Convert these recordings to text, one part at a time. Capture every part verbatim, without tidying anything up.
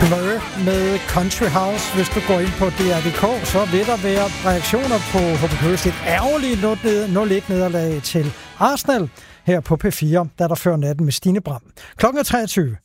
Det var Earth med Country House. Hvis du går ind på D R punktum D K, så vil der være reaktioner på H B Køges lidt ærgerlige nul et nederlag til Arsenal her på P fire, der der før natten med Stine Bram. Klokken er treogtyve.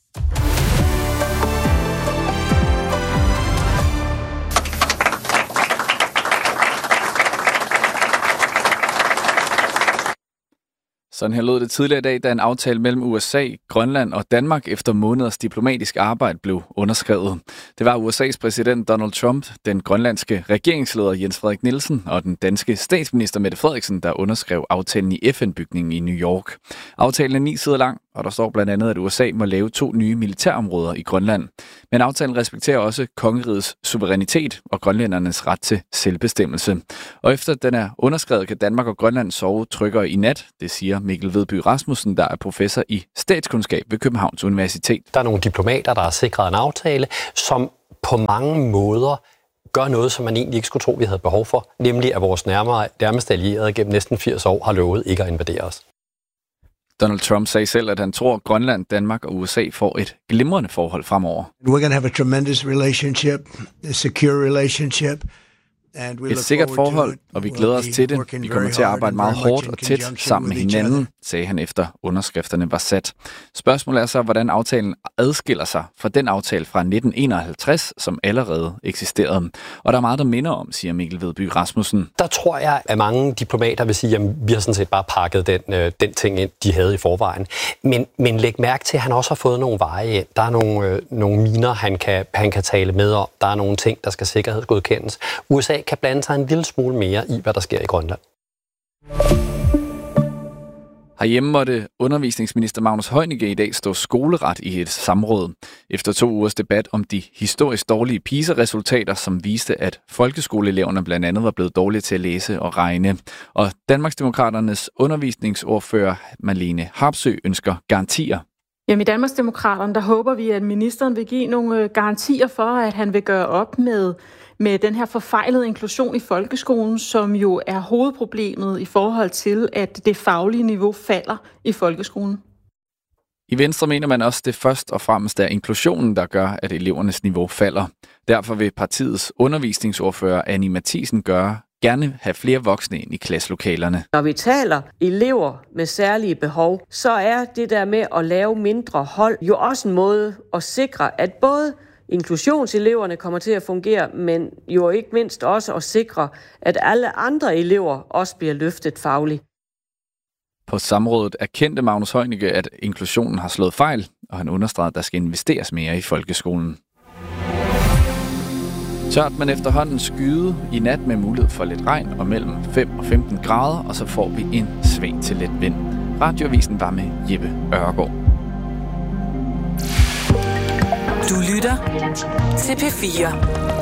Sådan her lød det tidligere i dag, da en aftale mellem U S A, Grønland og Danmark efter måneders diplomatisk arbejde blev underskrevet. Det var U S A's præsident Donald Trump, den grønlandske regeringsleder Jens Frederik Nielsen og den danske statsminister Mette Frederiksen, der underskrev aftalen i F N-bygningen i New York. Aftalen er ni sider lang, og der står blandt andet, at U S A må lave to nye militærområder i Grønland. Men aftalen respekterer også kongerigets suverænitet og grønlændernes ret til selvbestemmelse. Og efter den er underskrevet, kan Danmark og Grønland sove tryggere i nat, det siger Mikkel Vedby Rasmussen, der er professor i statskundskab ved Københavns Universitet. Der er nogle diplomater, der har sikret en aftale, som på mange måder gør noget, som man egentlig ikke skulle tro, vi havde behov for, nemlig at vores nærmere, nærmeste allierede gennem næsten firs år har lovet ikke at invadere os. Donald Trump sagde selv, at han tror, at Grønland, Danmark og U S A får et glimrende forhold fremover. We're going to have a tremendous relationship, a secure relationship. Et sikkert forhold, og vi glæder os til det. Vi kommer til at arbejde meget hårdt og tæt sammen med hinanden, sagde han efter underskrifterne var sat. Spørgsmålet er så, hvordan aftalen adskiller sig fra den aftale fra nitten enoghalvtreds, som allerede eksisterede. Og der er meget, der minder om, siger Mikkel Vedby Rasmussen. Der tror jeg, at mange diplomater vil sige, at vi har sådan set bare pakket den, øh, den ting ind, de havde i forvejen. Men, men læg mærke til, at han også har fået nogle veje ind. Der er nogle, øh, nogle miner, han kan, han kan tale med om. Der er nogle ting, der skal sikkerhedsgodkendes. U S A kan blande sig en lille smule mere i, hvad der sker i Grønland. Herhjemme måtte undervisningsminister Magnus Heunicke i dag stå skoleret i et samråd. Efter to ugers debat om de historisk dårlige PISA-resultater, som viste, at folkeskoleeleverne blandt andet var blevet dårlige til at læse og regne. Og Danmarksdemokraternes undervisningsordfører Marlene Harpsøe ønsker garantier. Jamen i Danmarksdemokraterne, der håber vi, at ministeren vil give nogle garantier for, at han vil gøre op med med den her forfejlede inklusion i folkeskolen, som jo er hovedproblemet i forhold til, at det faglige niveau falder i folkeskolen. I Venstre mener man også, at det først og fremmest er inklusionen, der gør, at elevernes niveau falder. Derfor vil partiets undervisningsordfører Annie Matthiesen gøre gerne have flere voksne ind i klasselokalerne. Når vi taler elever med særlige behov, så er det der med at lave mindre hold jo også en måde at sikre, at både inklusionseleverne kommer til at fungere, men jo ikke mindst også at sikre, at alle andre elever også bliver løftet fagligt. På samrådet erkendte Magnus Heunicke, at inklusionen har slået fejl, og han understregede, at der skal investeres mere i folkeskolen. Tørt, men efterhånden skyde i nat med mulighed for lidt regn og mellem fem og femten grader, og så får vi en svag til let vind. Radioavisen var med Jeppe Ørgaard. Du lytter til P fire.